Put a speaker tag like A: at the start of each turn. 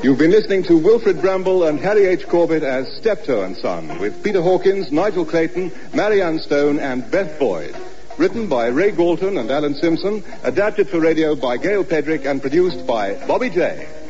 A: You've been listening to Wilfred Bramble and Harry H. Corbett as Steptoe and Son, with Peter Hawkins, Nigel Clayton, Marianne Stone, and Beth Boyd. Written by Ray Galton and Alan Simpson, adapted for radio by Gail Pedrick, and produced by Bobby J.